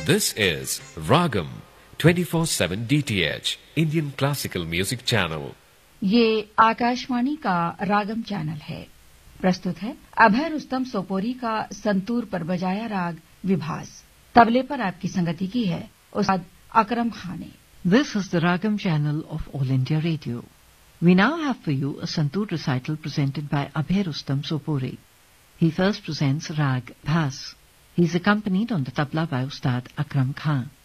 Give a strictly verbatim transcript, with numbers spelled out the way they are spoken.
This is Ragam twenty-four seven D T H Indian Classical Music Channel. ये आकाशवाणी का रागम channel है। प्रस्तुत है अभय रुस्तम सोपोरी का संतूर पर बजाया राग विभास। तबले पर आपकी संगति की है उस्ताद अकरम खान ने। This is the Ragam channel of All India Radio. We now have for you a santoor recital presented by Abhay Rustam Sopori. He first presents Rag Bhas. He is accompanied on the tabla by Ustad Akram Khan.